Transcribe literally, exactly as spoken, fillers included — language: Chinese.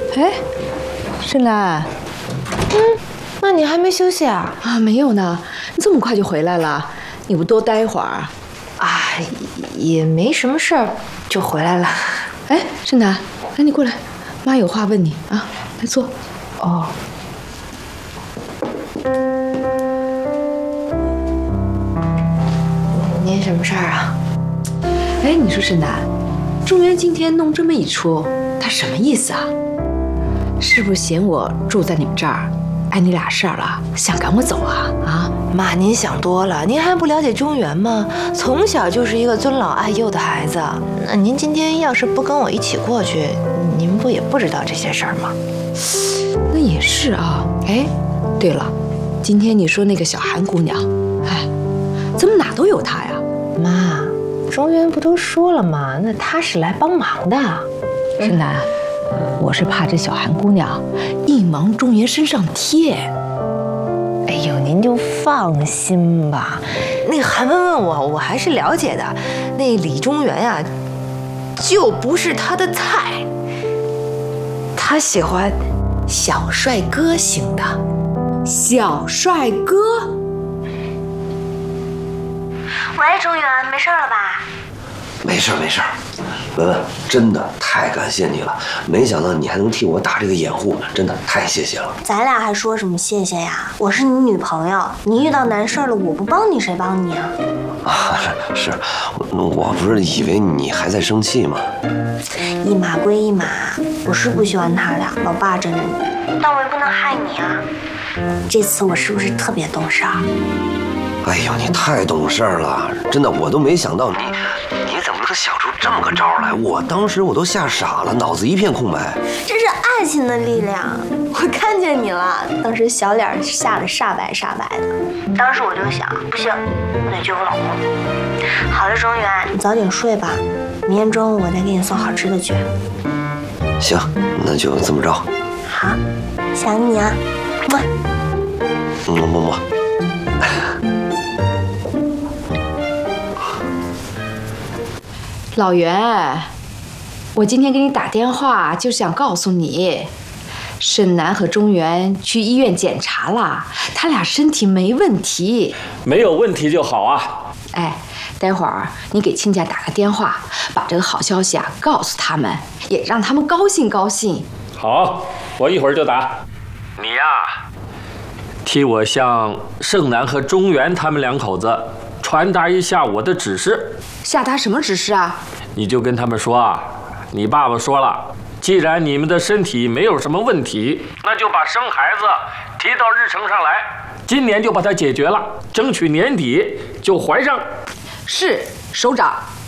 哎，盛兰， 嗯，那你还没休息啊？ 啊，没有呢，你这么快就回来了？你不多待一会儿？ 啊，也没什么事儿，就回来了。 哎，盛兰，来你过来，妈有话问你啊，来坐。 哦。您什么事儿啊？ 哎，你说盛兰，中原今天弄这么一出，他什么意思啊？是不是嫌我住在你们这儿，碍你俩事儿了，想赶我走啊？啊， 妈，您想多了。您还不了解中原吗？从小就是一个尊老爱幼的孩子。那您今天要是不跟我一起过去，您不也不知道这些事儿吗？ 那也是啊。哎，对了，今天你说那个小韩姑娘，哎，怎么哪都有她呀？ 妈，中原不都说了吗？那她是来帮忙的。 盛兰，我是怕这小韩姑娘硬往中原身上贴。 哎呦，您就放心吧。那个韩文问我，我还是了解的。那李中原呀、啊，就不是他的菜。他喜欢小帅哥型的。 小帅哥？ 喂，中原，没事了吧？ 没事没事，文文，真的太感谢你了，没想到你还能替我打这个掩护，真的太谢谢了。 咱俩还说什么谢谢呀？我是你女朋友，你遇到难事了，我不帮你谁帮你啊？ 啊，是，我我不是以为你还在生气吗？ 一码归一码，我是不喜欢他俩老霸占着你，但我也不能害你啊。这次我是不是特别懂事儿？ 哎呦，你太懂事了，真的，我都没想到你，你怎么能想出这么个招来？我当时我都吓傻了，脑子一片空白。 这是爱情的力量，我看见你了，当时小脸吓得煞白煞白的。当时我就想，不行，我得救我老公。好了，中原，你早点睡吧，明天中午我再给你送好吃的去。 行，那就这么着。 好，想你啊，么， 么么么。 老袁，我今天给你打电话，就是想告诉你，沈南和中原去医院检查了，他俩身体没问题， 没有问题就好啊。 哎，待会儿你给亲家打个电话，把这个好消息啊告诉他们，也让他们高兴高兴。 好，我一会儿就打。你呀，替我向盛南和中原他们两口子传达一下我的指示。 下达什么指示啊？ 你就跟他们说啊，你爸爸说了，既然你们的身体没有什么问题，那就把生孩子提到日程上来，今年就把它解决了，争取年底就怀上。 是，首长。